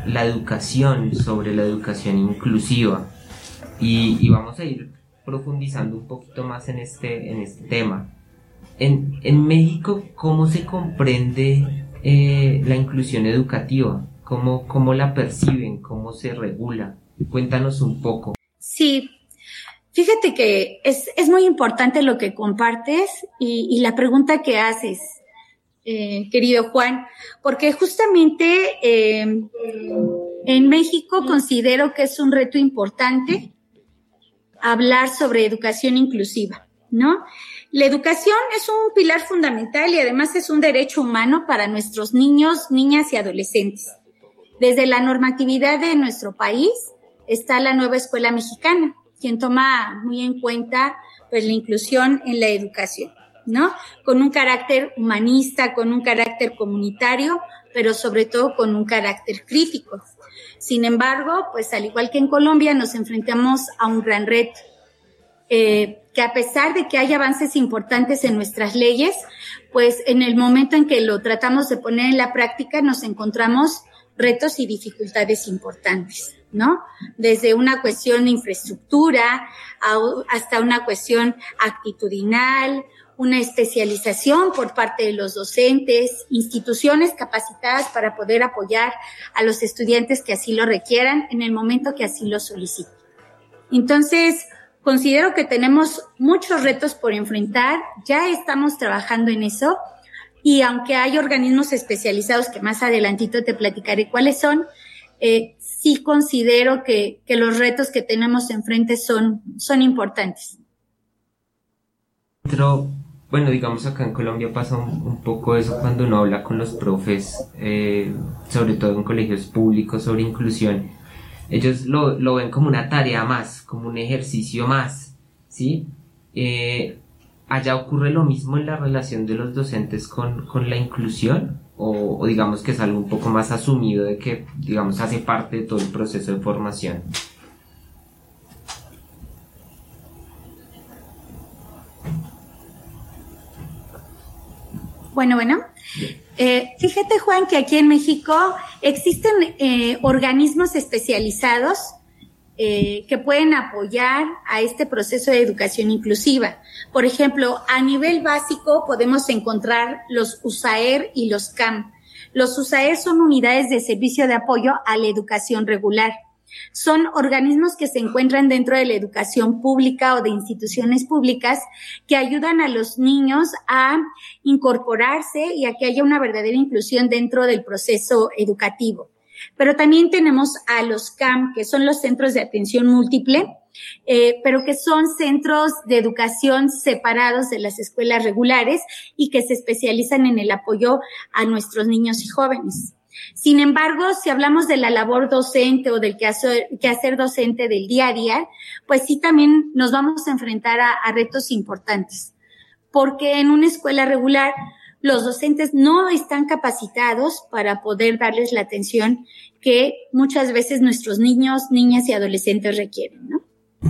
la educación, sobre la educación inclusiva. Y vamos a ir profundizando un poquito más en este tema. En México, ¿cómo se comprende la inclusión educativa? ¿Cómo la perciben? ¿Cómo se regula? Cuéntanos un poco. Sí, fíjate que es muy importante lo que compartes y la pregunta que haces, querido Juan, porque justamente en México considero que es un reto importante hablar sobre educación inclusiva, ¿no? La educación es un pilar fundamental y además es un derecho humano para nuestros niños, niñas y adolescentes. Desde la normatividad de nuestro país está la nueva escuela mexicana, quien toma muy en cuenta pues la inclusión en la educación, ¿no? Con un carácter humanista, con un carácter comunitario, pero sobre todo con un carácter crítico. Sin embargo, pues al igual que en Colombia, nos enfrentamos a un gran reto, que a pesar de que hay avances importantes en nuestras leyes, pues en el momento en que lo tratamos de poner en la práctica, nos encontramos retos y dificultades importantes, ¿no? Desde una cuestión de infraestructura hasta una cuestión actitudinal, una especialización por parte de los docentes, instituciones capacitadas para poder apoyar a los estudiantes que así lo requieran en el momento que así lo soliciten. Entonces, considero que tenemos muchos retos por enfrentar, ya estamos trabajando en eso, y aunque hay organismos especializados que más adelantito te platicaré cuáles son, sí considero que los retos que tenemos enfrente son importantes. Pero, bueno, digamos acá en Colombia pasa un poco eso cuando uno habla con los profes, sobre todo en colegios públicos, sobre inclusión. Ellos lo ven como una tarea más, como un ejercicio más, ¿sí? ¿Allá ocurre lo mismo en la relación de los docentes con la inclusión? O digamos que es algo un poco más asumido de que, digamos, hace parte de todo el proceso de formación. Bueno. Fíjate, Juan, que aquí en México existen organismos especializados que pueden apoyar a este proceso de educación inclusiva. Por ejemplo, a nivel básico podemos encontrar los USAER y los CAM. Los USAER son unidades de servicio de apoyo a la educación regular. Son organismos que se encuentran dentro de la educación pública o de instituciones públicas que ayudan a los niños a incorporarse y a que haya una verdadera inclusión dentro del proceso educativo. Pero también tenemos a los CAM, que son los centros de atención múltiple, pero que son centros de educación separados de las escuelas regulares y que se especializan en el apoyo a nuestros niños y jóvenes. Sin embargo, si hablamos de la labor docente o del quehacer docente del día a día, pues sí también nos vamos a enfrentar a retos importantes, porque en una escuela regular los docentes no están capacitados para poder darles la atención que muchas veces nuestros niños, niñas y adolescentes requieren, ¿no?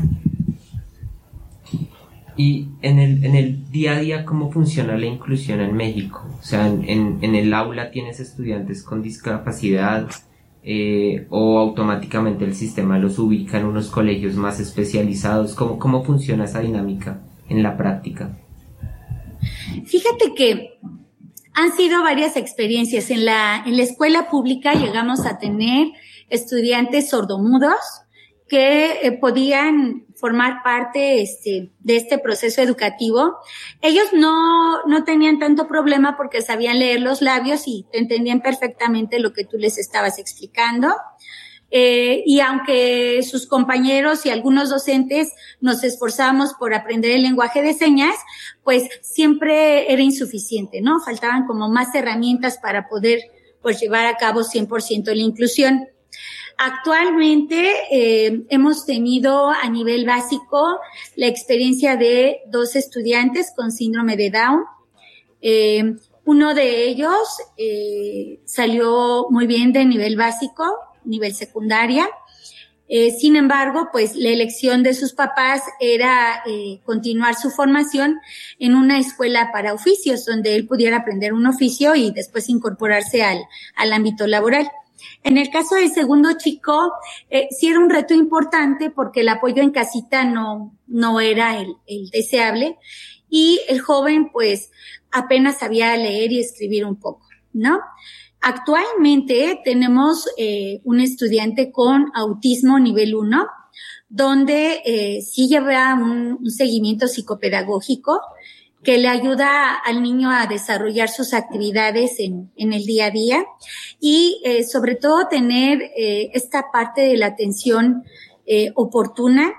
Y en el día a día, ¿cómo funciona la inclusión en México? O sea, en el aula tienes estudiantes con discapacidad, o automáticamente el sistema los ubica en unos colegios más especializados. ¿Cómo funciona esa dinámica en la práctica? Fíjate que han sido varias experiencias. En la escuela pública llegamos a tener estudiantes sordomudos que podían formar parte de este proceso educativo. Ellos no tenían tanto problema porque sabían leer los labios y entendían perfectamente lo que tú les estabas explicando. Y aunque sus compañeros y algunos docentes nos esforzábamos por aprender el lenguaje de señas, pues siempre era insuficiente, ¿no? Faltaban como más herramientas para poder pues llevar a cabo 100% la inclusión. Actualmente hemos tenido a nivel básico la experiencia de 2 estudiantes con síndrome de Down. Uno de ellos salió muy bien de nivel básico, nivel secundaria. Sin embargo, pues la elección de sus papás era continuar su formación en una escuela para oficios, donde él pudiera aprender un oficio y después incorporarse al ámbito laboral. En el caso del segundo chico, sí era un reto importante porque el apoyo en casita no era el deseable, y el joven pues apenas sabía leer y escribir un poco, ¿no? Actualmente tenemos un estudiante con autismo nivel 1, donde sí lleva un seguimiento psicopedagógico que le ayuda al niño a desarrollar sus actividades en el día a día, y sobre todo tener esta parte de la atención oportuna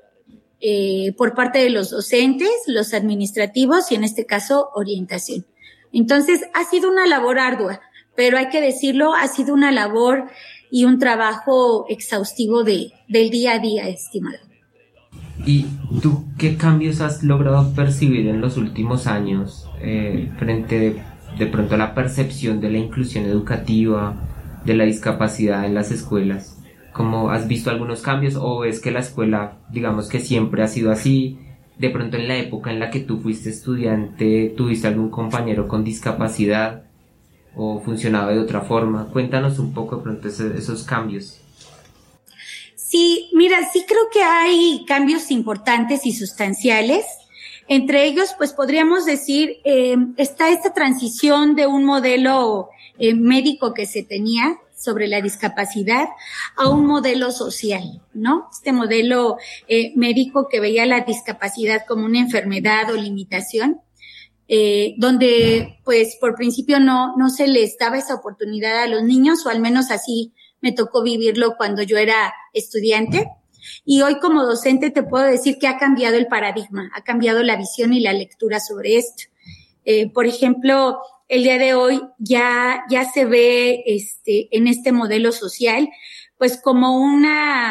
por parte de los docentes, los administrativos y en este caso orientación. Entonces ha sido una labor ardua, pero hay que decirlo, ha sido una labor y un trabajo exhaustivo del día a día, estimado. ¿Y tú qué cambios has logrado percibir en los últimos años frente de pronto a la percepción de la inclusión educativa, de la discapacidad en las escuelas? ¿Cómo has visto algunos cambios o ves que la escuela, digamos que siempre ha sido así? De pronto en la época en la que tú fuiste estudiante, ¿tuviste algún compañero con discapacidad o funcionaba de otra forma? Cuéntanos un poco de pronto esos cambios. Sí, mira, sí creo que hay cambios importantes y sustanciales. Entre ellos, pues podríamos decir, está esta transición de un modelo médico que se tenía sobre la discapacidad a un modelo social, ¿no? Este modelo médico que veía la discapacidad como una enfermedad o limitación, donde pues por principio no se les daba esa oportunidad a los niños, o al menos así me tocó vivirlo cuando yo era estudiante. Y hoy como docente te puedo decir que ha cambiado el paradigma, ha cambiado la visión y la lectura sobre esto. Por ejemplo, el día de hoy ya se ve en este modelo social pues como un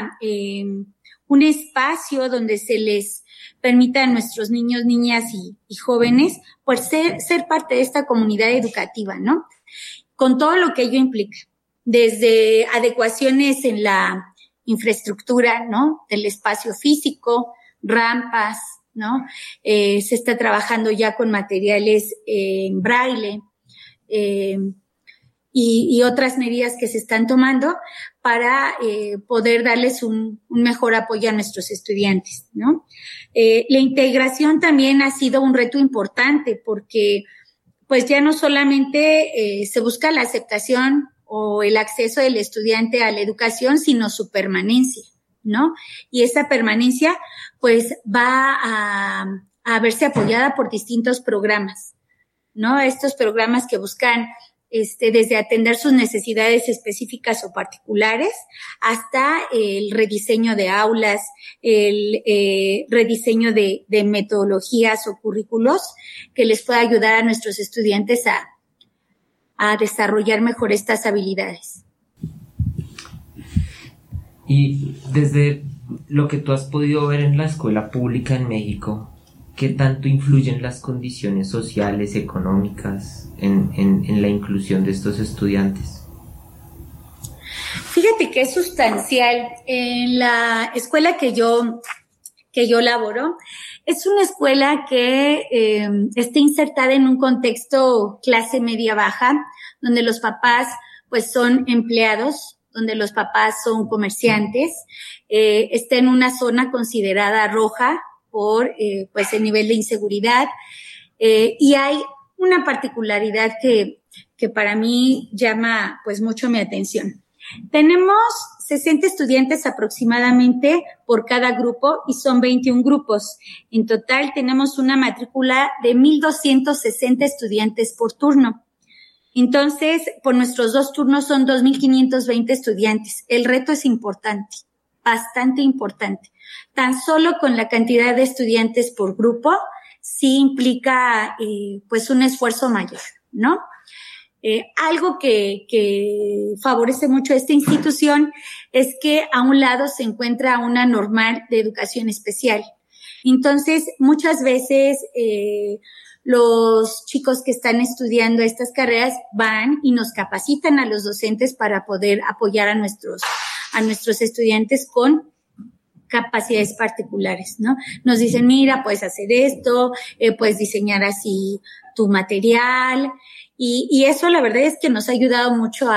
espacio donde se les permita a nuestros niños, niñas y jóvenes pues ser parte de esta comunidad educativa, ¿no? Con todo lo que ello implica, desde adecuaciones en la infraestructura, ¿no? Del espacio físico, rampas, ¿no? Se está trabajando ya con materiales en braille, y otras medidas que se están tomando para poder darles un mejor apoyo a nuestros estudiantes, ¿no? La integración también ha sido un reto importante porque pues ya no solamente se busca la aceptación o el acceso del estudiante a la educación, sino su permanencia, ¿no? Y esa permanencia pues va a verse apoyada por distintos programas, ¿no? Estos programas que buscan desde atender sus necesidades específicas o particulares hasta el rediseño de aulas, el rediseño de metodologías o currículos que les pueda ayudar a nuestros estudiantes a desarrollar mejor estas habilidades. Y desde lo que tú has podido ver en la escuela pública en México, ¿qué tanto influyen las condiciones sociales, económicas en la inclusión de estos estudiantes? Fíjate que es sustancial. En la escuela que yo laboro, es una escuela que está insertada en un contexto clase media baja, donde los papás pues son empleados, donde los papás son comerciantes, está en una zona considerada roja por pues el nivel de inseguridad, y hay una particularidad que para mí llama pues mucho mi atención. Tenemos 60 estudiantes aproximadamente por cada grupo y son 21 grupos. En total tenemos una matrícula de 1,260 estudiantes por turno. Entonces, por nuestros 2 turnos son 2,520 estudiantes. El reto es importante, bastante importante. Tan solo con la cantidad de estudiantes por grupo sí implica pues un esfuerzo mayor, ¿no? Algo que favorece mucho a esta institución es que a un lado se encuentra una normal de educación especial. Entonces, muchas veces los chicos que están estudiando estas carreras van y nos capacitan a los docentes para poder apoyar a nuestros estudiantes con capacidades particulares, ¿no? Nos dicen, mira, puedes hacer esto, puedes diseñar así tu material, y eso la verdad es que nos ha ayudado mucho a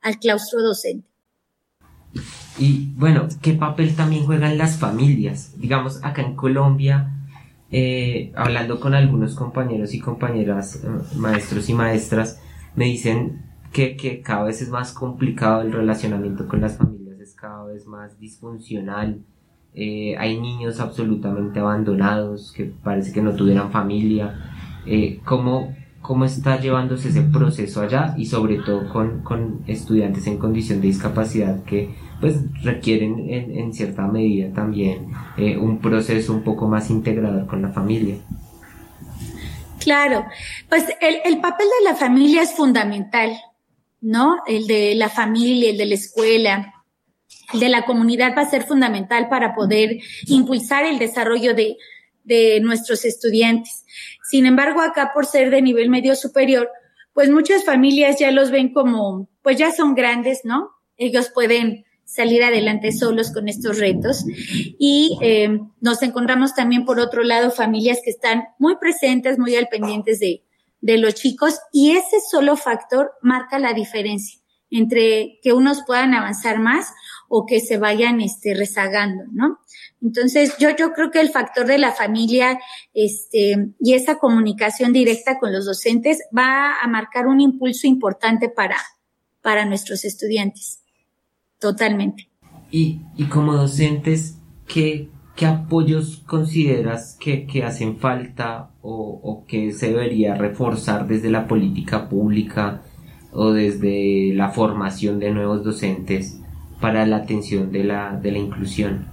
al claustro docente. Y bueno, ¿qué papel también juegan las familias? Digamos, acá en Colombia, hablando con algunos compañeros y compañeras, maestros y maestras, me dicen que cada vez es más complicado el relacionamiento con las familias, es cada vez más disfuncional. Hay niños absolutamente abandonados que parece que no tuvieran familia. ¿Cómo está llevándose ese proceso allá y sobre todo con estudiantes en condición de discapacidad que pues requieren en cierta medida también un proceso un poco más integrador con la familia? Claro, pues el papel de la familia es fundamental, ¿no? El de la familia, el de la escuela, el de la comunidad va a ser fundamental para poder impulsar el desarrollo de nuestros estudiantes. Sin embargo, acá por ser de nivel medio superior, pues muchas familias ya los ven como, pues ya son grandes, ¿no? Ellos pueden salir adelante solos con estos retos y nos encontramos también por otro lado familias que están muy presentes, muy al pendientes de los chicos y ese solo factor marca la diferencia entre que unos puedan avanzar más o que se vayan rezagando, ¿no? Entonces, yo creo que el factor de la familia y esa comunicación directa con los docentes va a marcar un impulso importante para nuestros estudiantes. Totalmente. Y como docentes, ¿qué apoyos consideras que hacen falta o que se debería reforzar desde la política pública o desde la formación de nuevos docentes para la atención de la inclusión?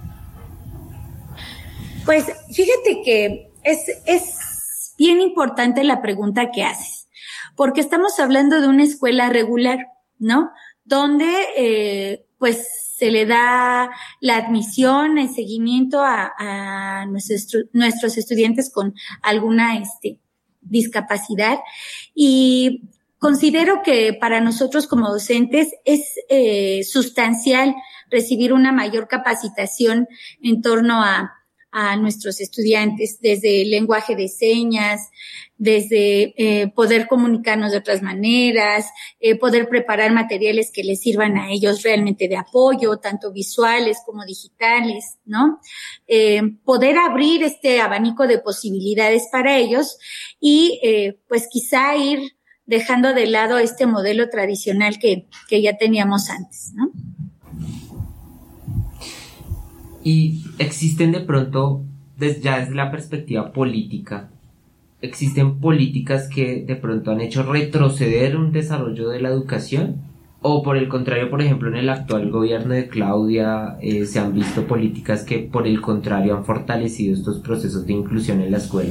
Pues fíjate que es bien importante la pregunta que haces, porque estamos hablando de una escuela regular, ¿no? Donde pues se le da la admisión, el seguimiento a nuestros estudiantes con alguna discapacidad y considero que para nosotros como docentes es sustancial recibir una mayor capacitación en torno a nuestros estudiantes, desde el lenguaje de señas, desde poder comunicarnos de otras maneras, poder preparar materiales que les sirvan a ellos realmente de apoyo, tanto visuales como digitales, ¿no? Poder abrir este abanico de posibilidades para ellos y pues quizá ir dejando de lado este modelo tradicional que ya teníamos antes, ¿no? Y existen de pronto, ya desde la perspectiva política, existen políticas que de pronto han hecho retroceder un desarrollo de la educación, o por el contrario, por ejemplo, en el actual gobierno de Claudia se han visto políticas que por el contrario han fortalecido estos procesos de inclusión en la escuela.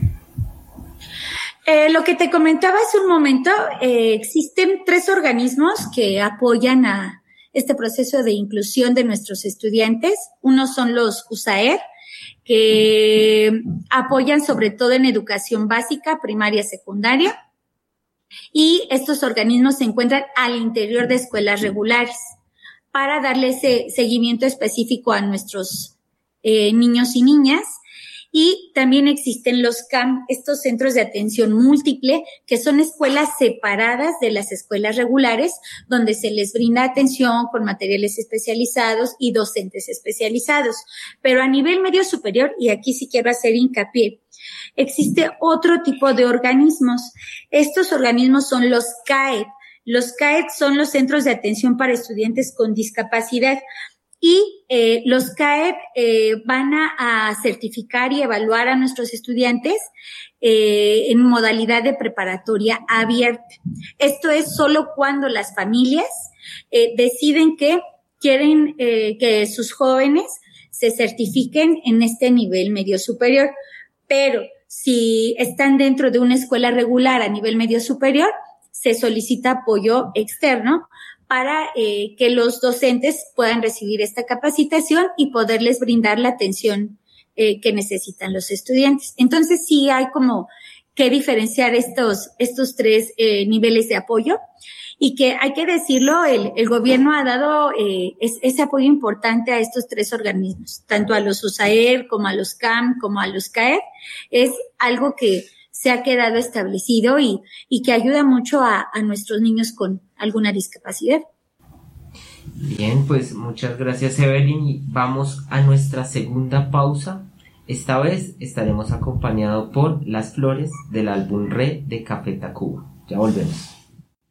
Lo que te comentaba hace un momento, existen 3 organismos que apoyan a este proceso de inclusión de nuestros estudiantes. Unos son los USAER, que apoyan sobre todo en educación básica, primaria, secundaria, y estos organismos se encuentran al interior de escuelas regulares para darle ese seguimiento específico a nuestros niños y niñas. Y también existen los CAM, estos centros de atención múltiple, que son escuelas separadas de las escuelas regulares, donde se les brinda atención con materiales especializados y docentes especializados. Pero a nivel medio superior, y aquí sí quiero hacer hincapié, existe otro tipo de organismos. Estos organismos son los CAED. Los CAED son los Centros de Atención para Estudiantes con Discapacidad. Y los CAED van a certificar y evaluar a nuestros estudiantes en modalidad de preparatoria abierta. Esto es solo cuando las familias deciden que quieren que sus jóvenes se certifiquen en este nivel medio superior. Pero si están dentro de una escuela regular a nivel medio superior, se solicita apoyo externo para que los docentes puedan recibir esta capacitación y poderles brindar la atención que necesitan los estudiantes. Entonces, sí hay como que diferenciar estos 3 niveles de apoyo y que hay que decirlo, el gobierno ha dado ese apoyo importante a estos 3 organismos, tanto a los USAER como a los CAM como a los CAED. Es algo que se ha quedado establecido y que ayuda mucho a nuestros niños con alguna discapacidad. Bien, pues muchas gracias Evelyn y vamos a nuestra segunda pausa. Esta vez estaremos acompañados por Las Flores del álbum Re de Café Tacuba. Ya volvemos.